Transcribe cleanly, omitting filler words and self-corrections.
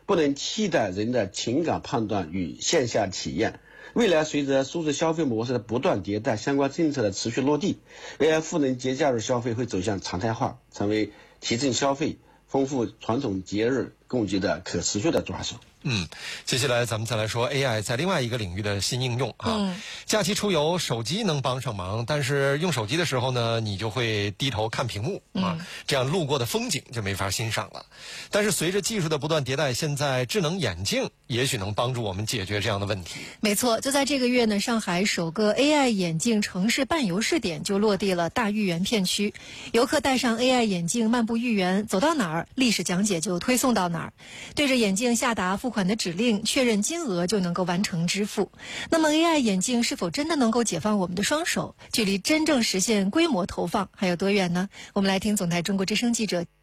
不能替代人的情感判断与线下体验。未来随着数字消费模式的不断迭代，相关政策的持续落地， AI 赋能节假日消费会走向常态化，成为提振消费、丰富传统节日供给的可持续的抓手。 接下来咱们再来说 AI 在另外一个领域的新应用啊。假期出游，手机能帮上忙，但是用手机的时候呢，你就会低头看屏幕啊，这样路过的风景就没法欣赏了。但是随着技术的不断迭代，现在智能眼镜也许能帮助我们解决这样的问题。 没错，就在这个月呢，上海首个 AI 眼镜城市伴游试点就落地了大豫园片区。游客戴上 AI 眼镜漫步豫园，走到哪儿，历史讲解就推送到哪儿，对着眼镜下达付款的指令，确认金额就能够完成支付。那么 AI 眼镜是否真的能够解放我们的双手？距离真正实现规模投放还有多远呢？我们来听总台中国之声记者